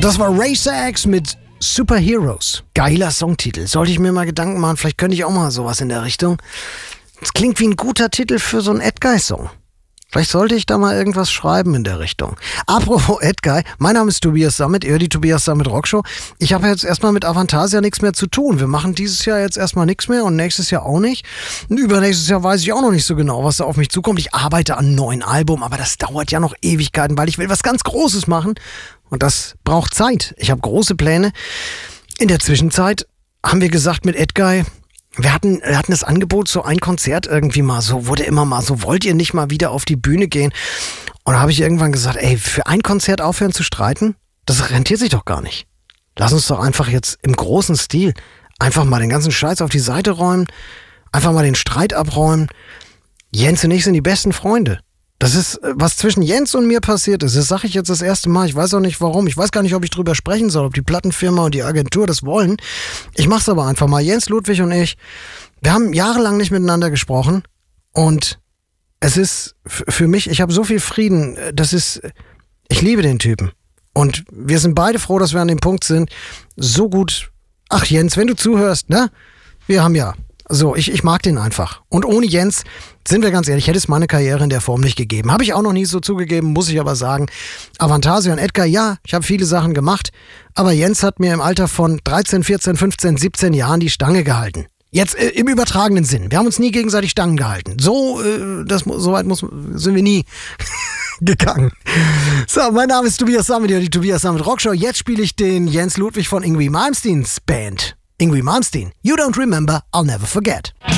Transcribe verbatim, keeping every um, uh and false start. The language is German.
Das war Racer X mit Superheroes. Geiler Songtitel. Sollte ich mir mal Gedanken machen, vielleicht könnte ich auch mal sowas in der Richtung. Das klingt wie ein guter Titel für so einen Edguy-Song. Vielleicht sollte ich da mal irgendwas schreiben in der Richtung. Apropos Edguy, mein Name ist Tobias Sammet, ihr hört die Tobias Sammet Rockshow. Ich habe jetzt erstmal mit Avantasia nichts mehr zu tun. Wir machen dieses Jahr jetzt erstmal nichts mehr und nächstes Jahr auch nicht. Und übernächstes Jahr weiß ich auch noch nicht so genau, was da auf mich zukommt. Ich arbeite an einem neuen Album, aber das dauert ja noch Ewigkeiten, weil ich will was ganz Großes machen. Und das braucht Zeit. Ich habe große Pläne. In der Zwischenzeit haben wir gesagt mit Edguy, Wir hatten, wir hatten das Angebot, so ein Konzert irgendwie mal, so wurde immer mal so, wollt ihr nicht mal wieder auf die Bühne gehen? Und da habe ich irgendwann gesagt, ey, für ein Konzert aufhören zu streiten, das rentiert sich doch gar nicht. Lass uns doch einfach jetzt im großen Stil einfach mal den ganzen Scheiß auf die Seite räumen, einfach mal den Streit abräumen. Jens und ich sind die besten Freunde. Das ist, was zwischen Jens und mir passiert ist. Das sage ich jetzt das erste Mal. Ich weiß auch nicht warum. Ich weiß gar nicht, ob ich drüber sprechen soll, ob die Plattenfirma und die Agentur das wollen. Ich mach's aber einfach mal. Jens, Ludwig und ich, wir haben jahrelang nicht miteinander gesprochen. Und es ist f- für mich, ich habe so viel Frieden. Das ist, ich liebe den Typen. Und wir sind beide froh, dass wir an dem Punkt sind. So gut. Ach Jens, wenn du zuhörst, ne? Wir haben ja... So, ich, ich mag den einfach. Und ohne Jens, sind wir ganz ehrlich, hätte es meine Karriere in der Form nicht gegeben. Habe ich auch noch nie so zugegeben, muss ich aber sagen. Avantasia und Edguy, ja, ich habe viele Sachen gemacht, aber Jens hat mir im Alter von dreizehn, vierzehn, fünfzehn, siebzehn Jahren die Stange gehalten. Jetzt äh, im übertragenen Sinn. Wir haben uns nie gegenseitig Stangen gehalten. So, äh, das, so weit muss, sind wir nie gegangen. So, mein Name ist Tobias Sammet, die Tobias Sammet Rockshow. Jetzt spiele ich den Jens Ludwig von Yngwie Malmsteens Band. Yngwie Malmsteen, You Don't Remember, I'll Never Forget.